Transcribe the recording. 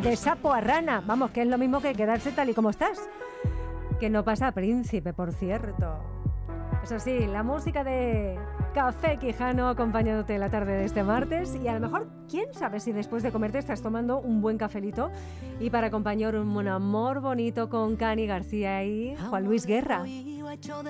de sapo a rana. Vamos, que es lo mismo que quedarse tal y como estás. Que no pasa príncipe, por cierto. Eso sí, la música de Café Quijano acompañándote la tarde de este martes. Y a lo mejor, quién sabe si después de comerte estás tomando un buen cafelito. Y para acompañar un amor bonito con Cani García y Juan Luis Guerra.